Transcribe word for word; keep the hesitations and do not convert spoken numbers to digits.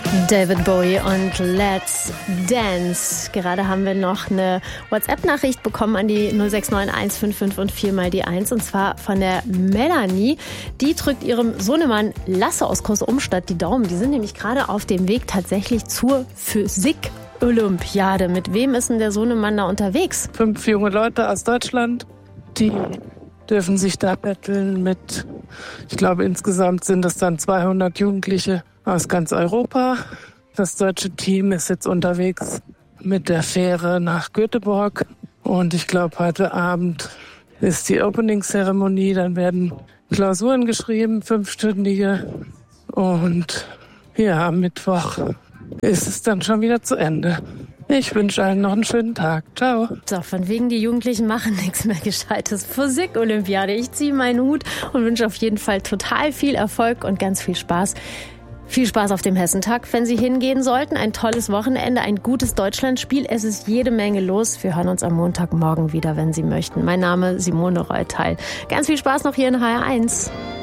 David Bowie und Let's Dance. Gerade haben wir noch eine WhatsApp-Nachricht bekommen an die null sechs neun eins fünf fünf und vier mal die eins. Und zwar von der Melanie. Die drückt ihrem Sohnemann Lasse aus Großumstadt die Daumen. Die sind nämlich gerade auf dem Weg tatsächlich zur Physik-Olympiade. Mit wem ist denn der Sohnemann da unterwegs? Fünf junge Leute aus Deutschland, die dürfen sich da betteln mit, ich glaube insgesamt sind es dann zweihundert Jugendliche aus ganz Europa. Das deutsche Team ist jetzt unterwegs mit der Fähre nach Göteborg. Und ich glaube, heute Abend ist die Opening-Zeremonie. Dann werden Klausuren geschrieben, fünfstündige. Und ja, am Mittwoch ist es dann schon wieder zu Ende. Ich wünsche allen noch einen schönen Tag. Ciao. So, von wegen die Jugendlichen machen nichts mehr Gescheites. Physik-Olympiade. Ich ziehe meinen Hut und wünsche auf jeden Fall total viel Erfolg und ganz viel Spaß. Viel Spaß auf dem Hessentag, wenn Sie hingehen sollten. Ein tolles Wochenende, ein gutes Deutschlandspiel. Es ist jede Menge los. Wir hören uns am Montagmorgen wieder, wenn Sie möchten. Mein Name Simone Reuteil. Ganz viel Spaß noch hier in H R eins.